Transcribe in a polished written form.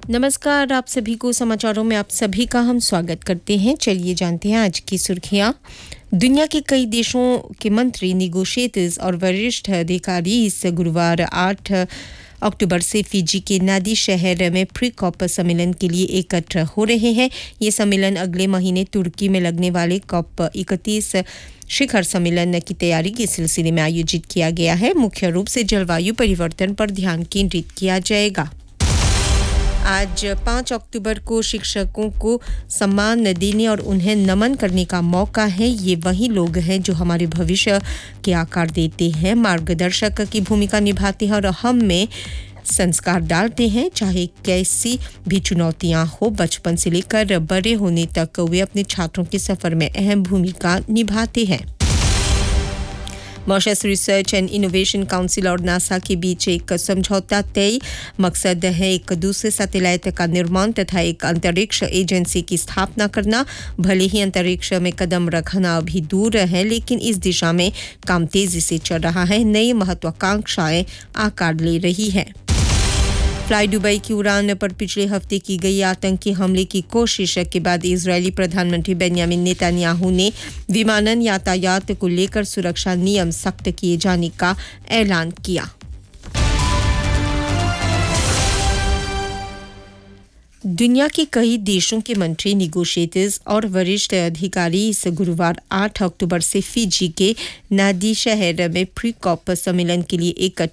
नमस्कार, आप सभी को समाचारों में आप सभी का हम स्वागत करते हैं। चलिए जानते हैं आज की सुर्खियां। दुनिया के कई देशों के मंत्री, नेगोशिएटर्स और वरिष्ठ अधिकारी इस गुरुवार 8 अक्टूबर से फिजी के नादी शहर में प्री कॉप सम्मेलन के लिए एकत्र हो रहे हैं। ये सम्मेलन अगले महीने तुर्की में लगने वाले कॉप 31 शिखर सम्मेलन की तैयारी के सिलसिले में आयोजित किया गया है। मुख्य रूप से जलवायु परिवर्तन पर ध्यान केंद्रित किया जाएगा। आज 5 अक्टूबर को शिक्षकों को सम्मान देने और उन्हें नमन करने का मौका है। ये वही लोग हैं जो हमारे भविष्य के आकार देते हैं, मार्गदर्शक की भूमिका निभाते हैं और हम में संस्कार डालते हैं। चाहे कैसी भी चुनौतियां हो, बचपन से लेकर बड़े होने तक वे अपने छात्रों के सफर में अहम भूमिका निभाते हैं। Mauritius research and innovation council और नासा के बीच एक समझौता तय। मकसद है एक दूसरे सैटेलाइट का निर्माण तथा एक अंतरिक्ष एजेंसी की स्थापना करना। भले ही अंतरिक्ष में कदम रखना अभी दूर है, लेकिन इस दिशा में काम तेजी से चल रहा है। नई महत्वाकांक्षाएं आकार ले रही है। फ्लाई दुबई की उड़ान पर पिछले हफ्ते की गई आतंकी हमले की कोशिश के बाद इजरायली प्रधानमंत्री बेंयामिन नेतन्याहू ने विमानन यातायात को लेकर सुरक्षा नियम सख्त किए जाने का ऐलान किया। दुनिया के कई देशों के मंत्री, नेगोशिएटर्स और वरिष्ठ अधिकारी इस गुरुवार 8 अक्टूबर से फिजी के नादी शहर में प्री कॉप सम्मेलन के लिए एकत्र